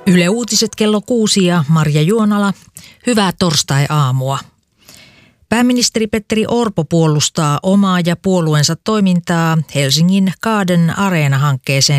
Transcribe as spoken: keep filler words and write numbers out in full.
Yle Uutiset kello kuusi ja Marja Juonala. Hyvää torstai-aamua. Pääministeri Petteri Orpo puolustaa omaa ja puolueensa toimintaa Helsingin Garden Arena-hankkeeseen